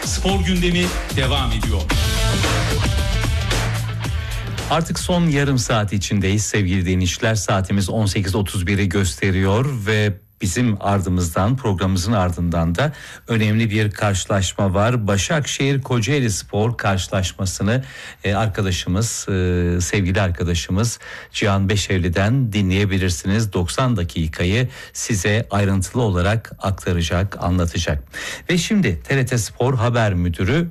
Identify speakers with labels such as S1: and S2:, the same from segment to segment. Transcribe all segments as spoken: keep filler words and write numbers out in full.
S1: Spor gündemi devam ediyor.
S2: Artık son yarım saat içindeyiz sevgili dinleyiciler. Saatimiz on sekiz otuz biri gösteriyor ve bizim ardımızdan, programımızın ardından da önemli bir karşılaşma var. Başakşehir Kocaeli Spor karşılaşmasını e, arkadaşımız, e, sevgili arkadaşımız Cihan Beşevli'den dinleyebilirsiniz. doksan dakikayı size ayrıntılı olarak aktaracak, anlatacak. Ve şimdi T R T Spor Haber Müdürü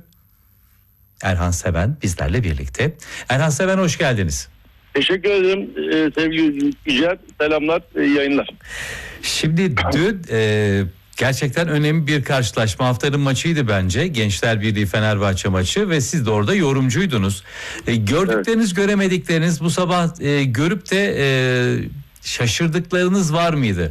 S2: Erhan Seven bizlerle birlikte. Erhan Seven, hoş geldiniz.
S3: Teşekkür ederim ee, sevgili Yücel. Selamlar, e, yayınlar.
S2: Şimdi dün e, gerçekten önemli bir karşılaşma, haftanın maçıydı bence. Gençler Birliği Fenerbahçe maçı ve siz de orada yorumcuydunuz. E, gördükleriniz, evet. Göremedikleriniz bu sabah e, görüp de e, şaşırdıklarınız var mıydı?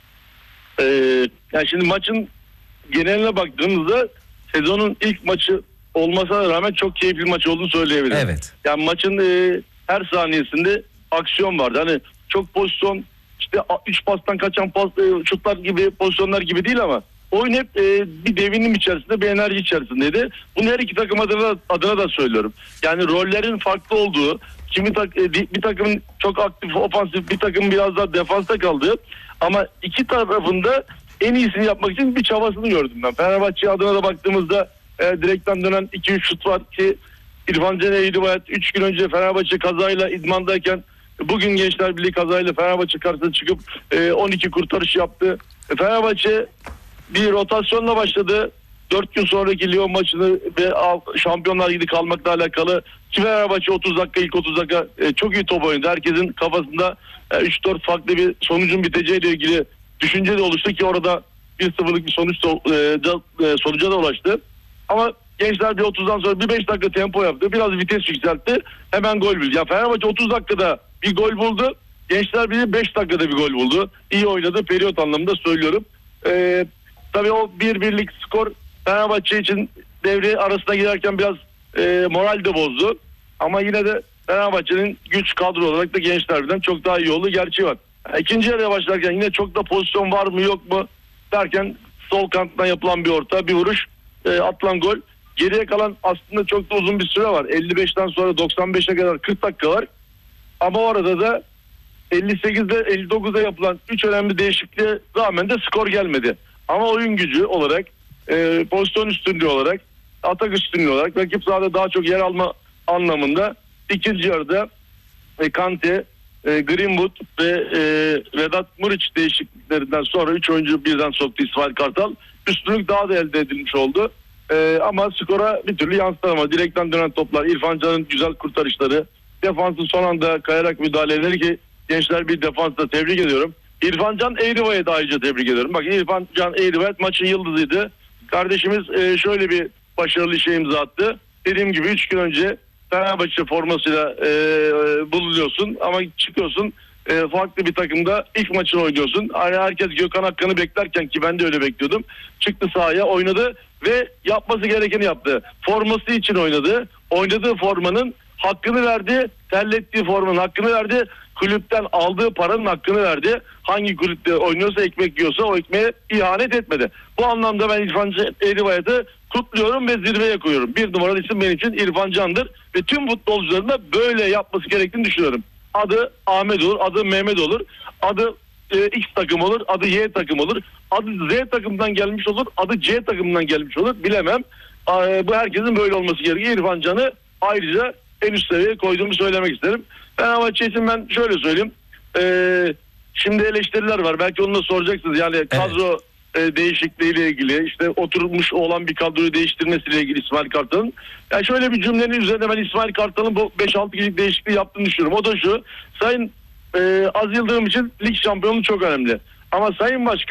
S3: Ee, yani şimdi maçın geneline baktığımızda sezonun ilk maçı olmasına rağmen çok keyifli maç olduğunu söyleyebilirim.
S2: Evet.
S3: Yani maçın e, her saniyesinde aksiyon vardı. Hani çok pozisyon, işte üç pastan kaçan pas, e, şutlar gibi pozisyonlar gibi değil ama oyun hep e, bir devinim içerisinde, bir enerji içerisindeydi. Bunu her iki takım adına, adına da söylüyorum. Yani rollerin farklı olduğu, kimi tak, e, bir takımın çok aktif, ofansif, bir takım biraz daha defansta kaldığı ama iki tarafında en iyisini yapmak için bir çabasını gördüm ben. Fenerbahçe adına da baktığımızda e, direkten dönen iki üç şut var ki İrfan Can Eğribayat üç gün önce Fenerbahçe kazayla idmandayken bugün Gençler Birliği kazayla Fenerbahçe karşısına çıkıp e, on iki kurtarış yaptı. E, Fenerbahçe bir rotasyonla başladı. dört gün sonraki Lyon maçını ve Şampiyonlar Ligi kalmakla alakalı ki Fenerbahçe otuz dakika ilk otuz dakika e, çok iyi top oynadı. Herkesin kafasında e, üç dört farklı bir sonucun biteceğiyle ilgili düşünce de oluştu ki orada bir sıfırlık bir sonuç e, e, sonuca da ulaştı. Ama Gençler bir otuzdan sonra bir beş dakika tempo yaptı. Biraz vites yükseltti. Hemen gol buldu. Ya Fenerbahçe otuz dakikada bir gol buldu. Gençler bir beş dakikada bir gol buldu. İyi oynadı. Periyot anlamında söylüyorum. Ee, tabii o bir birlik skor Fenerbahçe için devre arasına girerken biraz e, moral de bozdu. Ama yine de Fenerbahçe'nin güç kadro olarak da Gençler Birliği'nden çok daha iyi olduğu gerçeği var. Yani ikinci yarıya başlarken yine çok da pozisyon var mı yok mu derken sol kanattan yapılan bir orta, bir vuruş, e, atılan gol. Geriye kalan aslında çok da uzun bir süre var. elli beşten sonra doksan beşe kadar kırk dakika var. Ama orada da elli sekizde elli dokuzda yapılan üç önemli değişikliğe rağmen de skor gelmedi. Ama oyun gücü olarak, e, pozisyon üstünlüğü olarak, atak üstünlüğü olarak rakip sahada daha çok yer alma anlamında ikinci yarıda e, Kante, e, Greenwood ve e, Vedat Muriç değişikliklerinden sonra üç oyuncu birden soktu İsmail Kartal. Üstünlük daha da elde edilmiş oldu. Ee, ama skora bir türlü yansıtamadı. Direkten dönen toplar, İrfan Can'ın güzel kurtarışları, defansın son anda kayarak müdahaleleri ki Gençler bir defansta tebrik ediyorum. İrfan Can Eğribayat'ı da ayrıca tebrik ediyorum. Bak İrfan Can Eğribayat maçın yıldızıydı. Kardeşimiz e, şöyle bir başarılı şey imza attı. Dediğim gibi üç gün önce Fenerbahçe formasıyla e, bulunuyorsun ama çıkıyorsun e, farklı bir takımda ilk maçını oynuyorsun. Herkes Gökhan Akkan'ı beklerken ki ben de öyle bekliyordum. Çıktı sahaya, oynadı ve yapması gerekeni yaptı. Forması için oynadı. Oynadığı formanın hakkını verdi. Terlettiği formanın hakkını verdi. Kulüpten aldığı paranın hakkını verdi. Hangi kulüpte oynuyorsa, ekmek yiyorsa o ekmeğe ihanet etmedi. Bu anlamda ben İrfan Eğribayat'ı kutluyorum ve zirveye koyuyorum. Bir numaralı isim benim için İrfan Can'dır. Ve tüm futbolcuların da böyle yapması gerektiğini düşünüyorum. Adı Ahmet olur, adı Mehmet olur, adı e, X takım olur, adı Y takım olur, adı Z takımından gelmiş olur, adı C takımından gelmiş olur, bilemem. E, bu herkesin böyle olması gerekiyor. İrfan Can'ı ayrıca en üst seviyeye koyduğumu söylemek isterim. Fenerbahçe için ben şöyle söyleyeyim. E, şimdi eleştiriler var. Belki onu da soracaksınız. Yani evet. Kadro e, değişikliğiyle ilgili, işte oturmuş olan bir kadroyu değiştirmesiyle ilgili İsmail Kartal'ın. Yani şöyle bir cümlenin üzerine ben İsmail Kartal'ın bu beş altı kişilik değişikliği yaptığını düşünüyorum. O da şu: Sayın e, Az Yıldırım için lig şampiyonluğu çok önemli. Ama Sayın Başkan